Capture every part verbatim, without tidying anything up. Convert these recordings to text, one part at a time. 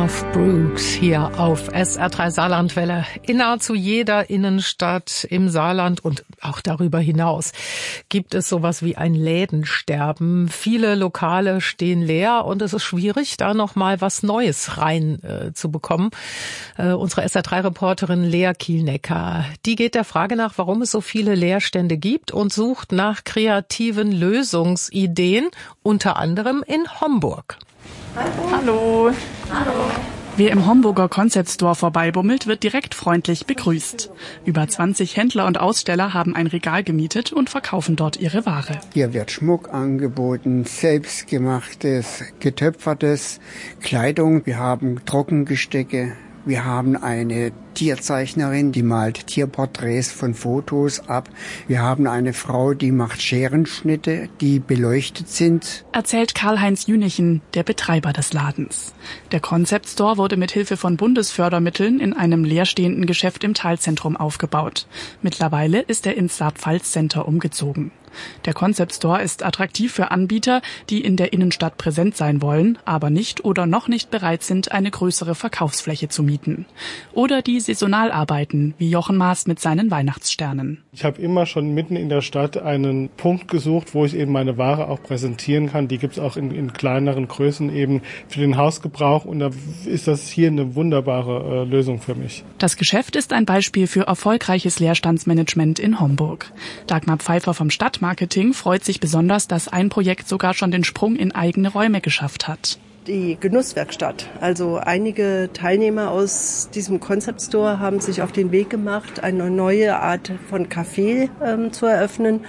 Garth Brooks hier auf S R drei Saarlandwelle. In nahezu jeder Innenstadt im Saarland und auch darüber hinaus gibt es sowas wie ein Lädensterben. Viele Lokale stehen leer und es ist schwierig, da noch mal was Neues rein äh, zu bekommen. Äh, unsere S R drei Reporterin Lea Kielnecker, die geht der Frage nach, warum es so viele Leerstände gibt und sucht nach kreativen Lösungsideen, unter anderem in Homburg. Hallo. Hallo. Wer im Homburger Concept Store vorbeibummelt, wird direkt freundlich begrüßt. Über zwanzig Händler und Aussteller haben ein Regal gemietet und verkaufen dort ihre Ware. Hier wird Schmuck angeboten, selbstgemachtes, getöpfertes, Kleidung. Wir haben Trockengestecke. Wir haben eine Tierzeichnerin, die malt Tierporträts von Fotos ab. Wir haben eine Frau, die macht Scherenschnitte, die beleuchtet sind. Erzählt Karl-Heinz Jünichen, der Betreiber des Ladens. Der Concept Store wurde mit Hilfe von Bundesfördermitteln in einem leerstehenden Geschäft im Talzentrum aufgebaut. Mittlerweile ist er ins Saar-Pfalz Center umgezogen. Der Concept Store ist attraktiv für Anbieter, die in der Innenstadt präsent sein wollen, aber nicht oder noch nicht bereit sind, eine größere Verkaufsfläche zu mieten. Oder die saisonal arbeiten, wie Jochen Maas mit seinen Weihnachtssternen. Ich habe immer schon mitten in der Stadt einen Punkt gesucht, wo ich eben meine Ware auch präsentieren kann. Die gibt es auch in, in kleineren Größen eben für den Hausgebrauch und da ist das hier eine wunderbare äh, Lösung für mich. Das Geschäft ist ein Beispiel für erfolgreiches Leerstandsmanagement in Homburg. Dagmar Pfeiffer vom Stadtmarketing freut sich besonders, dass ein Projekt sogar schon den Sprung in eigene Räume geschafft hat. Die Genusswerkstatt. Also einige Teilnehmer aus diesem Concept Store haben sich auf den Weg gemacht, eine neue Art von Café ähm, zu eröffnen.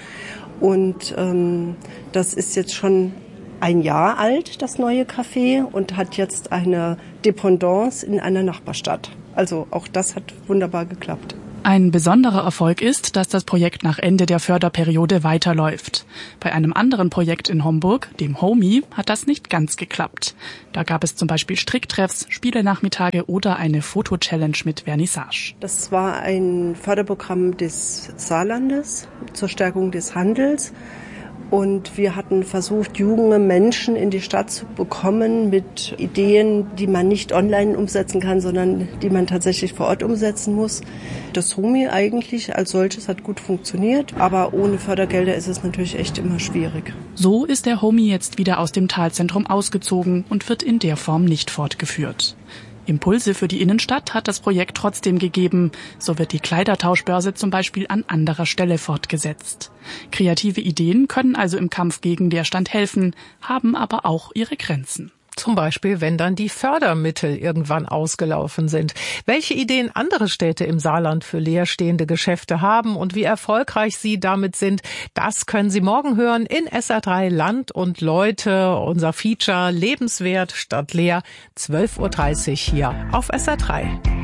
Und ähm, das ist jetzt schon ein Jahr alt, das neue Café, und hat jetzt eine Dependance in einer Nachbarstadt. Also auch das hat wunderbar geklappt. Ein besonderer Erfolg ist, dass das Projekt nach Ende der Förderperiode weiterläuft. Bei einem anderen Projekt in Homburg, dem Homie, hat das nicht ganz geklappt. Da gab es zum Beispiel Stricktreffs, Spielenachmittage oder eine Foto-Challenge mit Vernissage. Das war ein Förderprogramm des Saarlandes zur Stärkung des Handels. Und wir hatten versucht, junge Menschen in die Stadt zu bekommen mit Ideen, die man nicht online umsetzen kann, sondern die man tatsächlich vor Ort umsetzen muss. Das Homie eigentlich als solches hat gut funktioniert, aber ohne Fördergelder ist es natürlich echt immer schwierig. So ist der Homie jetzt wieder aus dem Talzentrum ausgezogen und wird in der Form nicht fortgeführt. Impulse für die Innenstadt hat das Projekt trotzdem gegeben. So wird die Kleidertauschbörse zum Beispiel an anderer Stelle fortgesetzt. Kreative Ideen können also im Kampf gegen Leerstand helfen, haben aber auch ihre Grenzen. Zum Beispiel, wenn dann die Fördermittel irgendwann ausgelaufen sind. Welche Ideen andere Städte im Saarland für leerstehende Geschäfte haben und wie erfolgreich sie damit sind, das können Sie morgen hören in S R drei Land und Leute. Unser Feature Lebenswert statt leer, zwölf Uhr dreißig hier auf S R drei.